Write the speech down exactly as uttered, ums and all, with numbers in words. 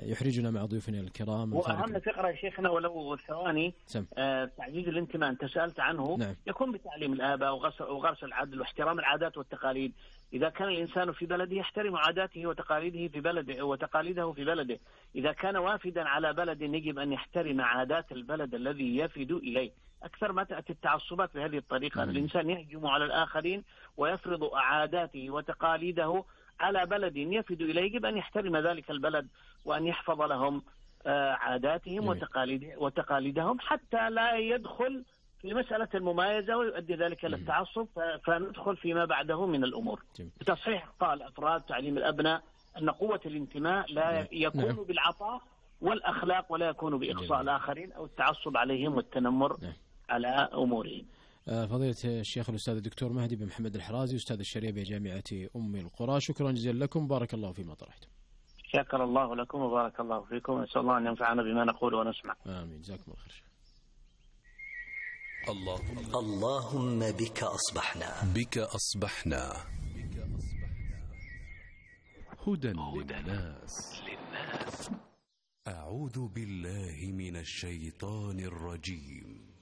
يحرجنا مع ضيوفنا الكرام. وأهم فقرة يا شيخنا ولو ثواني، آه تعزيز الانتماء أنت سألت عنه. نعم. يكون بتعليم الآباء وغرس العدل واحترام العادات والتقاليد. إذا كان الإنسان في بلده يحترم عاداته وتقاليده في بلده وتقاليده في بلده. إذا كان وافدا على بلد يجب أن يحترم عادات البلد الذي يفد إليه. أكثر ما تأتي التعصبات بهذه الطريقة. م. الإنسان يهجم على الآخرين ويفرض عاداته وتقاليده على بلد يفد إليه، يجب أن يحترم ذلك البلد وأن يحفظ لهم عاداتهم وتقاليدهم حتى لا يدخل في مسألة الممايزة ويؤدي ذلك إلى التعصب، فندخل فيما بعده من الأمور. بتصحيح أخطاء الأفراد، تعليم الأبناء أن قوة الانتماء لا يكون بالعطاء والأخلاق ولا يكون بإقصاء الآخرين أو التعصب عليهم والتنمر على أمورهم. فضيلة الشيخ الأستاذ الدكتور مهدي بن محمد الحرازي أستاذ الشريعة بجامعة أم القرى، شكرا جزيلا لكم، بارك الله فيما طرحتم. شكر الله لكم وبارك الله فيكم، نسأل الله أن ينفعنا بما نقول ونسمع. آمين، جزاكم الله خير. اللهم اللهم بك أصبحنا بك أصبحنا هدى للناس. أعوذ بالله من الشيطان الرجيم.